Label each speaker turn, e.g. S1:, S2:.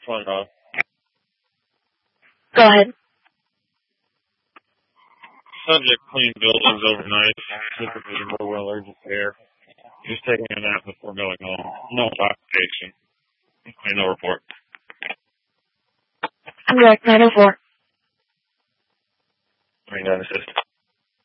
S1: Fine, Rob.
S2: Go ahead.
S1: Subject cleaned buildings overnight. Typically low allergic air. Just taking a nap before going home. No occupation. Okay, no report.
S2: I'm direct 904.
S1: 39 assist.